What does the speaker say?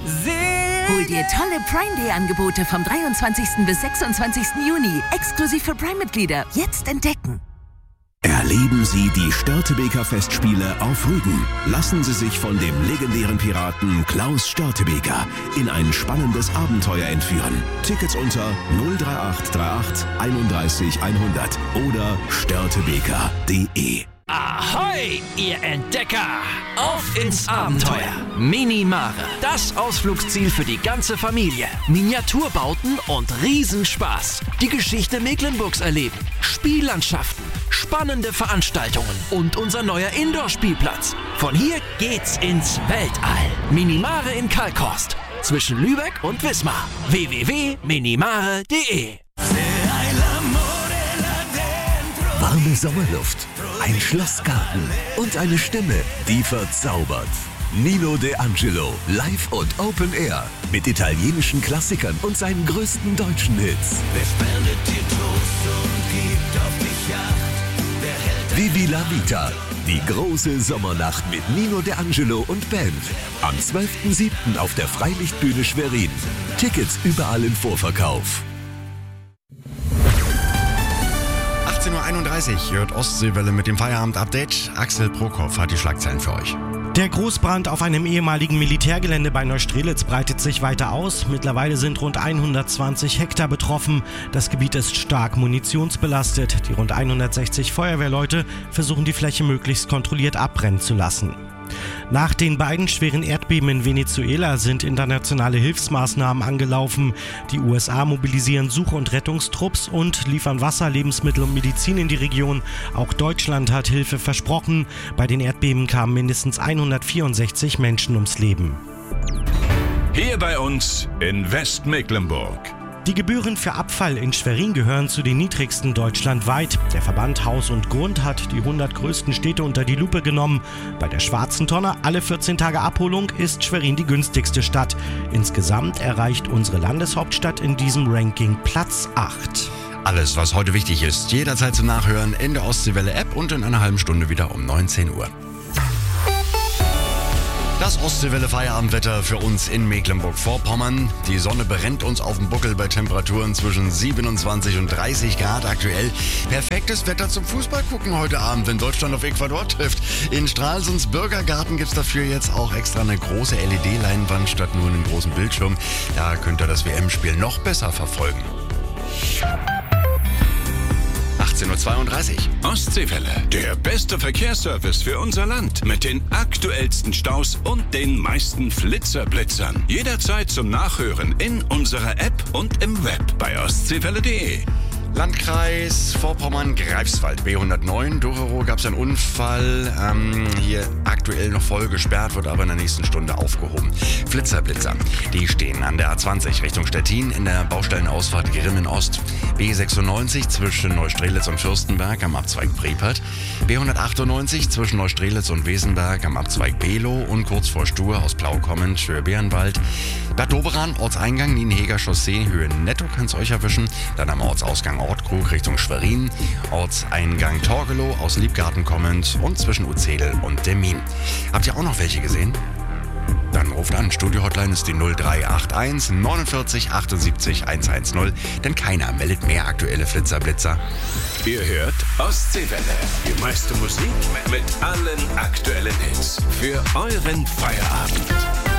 Hol dir tolle Prime Day Angebote vom 23. bis 26. Juni. Exklusiv für Prime-Mitglieder. Jetzt entdecken. Erleben Sie die Störtebeker Festspiele auf Rügen. Lassen Sie sich von dem legendären Piraten Klaus Störtebeker in ein spannendes Abenteuer entführen. Tickets unter 03838 31 100 oder störtebeker.de. Ahoi, ihr Entdecker! Auf ins Abenteuer! Minimare, das Ausflugsziel für die ganze Familie. Miniaturbauten und Riesenspaß. Die Geschichte Mecklenburgs erleben, Spiellandschaften, spannende Veranstaltungen und unser neuer Indoor-Spielplatz. Von hier geht's ins Weltall. Minimare in Kalkhorst, zwischen Lübeck und Wismar. www.minimare.de. Warme Sommerluft, ein Schlossgarten und eine Stimme, die verzaubert. Nino De Angelo, live und Open Air. Mit italienischen Klassikern und seinen größten deutschen Hits. Wer spendet dir Trost und gibt auf dich Acht? Vivi la Vita, die große Sommernacht mit Nino De Angelo und Band. Am 12.07. auf der Freilichtbühne Schwerin. Tickets überall im Vorverkauf. 18.31 Uhr hört Ostseewelle mit dem Feierabend-Update. Axel Prokop hat die Schlagzeilen für euch. Der Großbrand auf einem ehemaligen Militärgelände bei Neustrelitz breitet sich weiter aus. Mittlerweile sind rund 120 Hektar betroffen. Das Gebiet ist stark munitionsbelastet. Die rund 160 Feuerwehrleute versuchen, die Fläche möglichst kontrolliert abbrennen zu lassen. Nach den beiden schweren Erdbeben in Venezuela sind internationale Hilfsmaßnahmen angelaufen. Die USA mobilisieren Such- und Rettungstrupps und liefern Wasser, Lebensmittel und Medizin in die Region. Auch Deutschland hat Hilfe versprochen. Bei den Erdbeben kamen mindestens 164 Menschen ums Leben. Hier bei uns in Westmecklenburg. Die Gebühren für Abfall in Schwerin gehören zu den niedrigsten deutschlandweit. Der Verband Haus und Grund hat die 100 größten Städte unter die Lupe genommen. Bei der schwarzen Tonne, alle 14 Tage Abholung, ist Schwerin die günstigste Stadt. Insgesamt erreicht unsere Landeshauptstadt in diesem Ranking Platz 8. Alles, was heute wichtig ist, jederzeit zum Nachhören in der Ostseewelle-App und in einer halben Stunde wieder um 19 Uhr. Das Ostseewelle-Feierabendwetter für uns in Mecklenburg-Vorpommern. Die Sonne brennt uns auf dem Buckel bei Temperaturen zwischen 27 und 30 Grad aktuell. Perfektes Wetter zum Fußball gucken heute Abend, wenn Deutschland auf Ecuador trifft. In Stralsunds Bürgergarten gibt es dafür jetzt auch extra eine große LED-Leinwand statt nur einen großen Bildschirm. Da könnt ihr das WM-Spiel noch besser verfolgen. 18.32 Uhr. Ostseewelle, der beste Verkehrsservice für unser Land. Mit den aktuellsten Staus und den meisten Flitzerblitzern. Jederzeit zum Nachhören in unserer App und im Web bei ostseewelle.de. Landkreis Vorpommern-Greifswald, B109. Dorero gab es einen Unfall. Hier aktuell noch voll gesperrt, wird aber in der nächsten Stunde aufgehoben. Flitzerblitzer, die stehen an der A20 Richtung Stettin in der Baustellenausfahrt Grimmen Ost. B96 zwischen Neustrelitz und Fürstenberg am Abzweig Prepert. B198 zwischen Neustrelitz und Wesenberg am Abzweig Below und kurz vor Stur aus Plau kommend für Bärenwald. Bad Doberan, Ortseingang Nienheger Chaussee, Höhe Netto kann's euch erwischen. Dann am Ortsausgang Ortkrug Richtung Schwerin, Ortseingang Torgelow aus Liebgarten kommend und zwischen Uzedel und Demmin. Habt ihr auch noch welche gesehen? Dann ruft an. Studio-Hotline ist die 0381 49 78 110, denn keiner meldet mehr aktuelle Flitzerblitzer. Ihr hört Ostseewelle, die meiste Musik mit allen aktuellen Hits für euren Feierabend.